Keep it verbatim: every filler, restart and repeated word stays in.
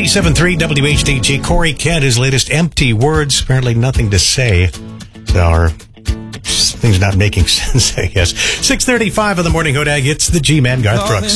ninety-seven point three W H D G. Corey Kent, his latest Empty Words. Apparently nothing to say. Or things not making sense, I guess. six thirty-five on the Morning Hodag. It's the G-Man, Garth Brooks.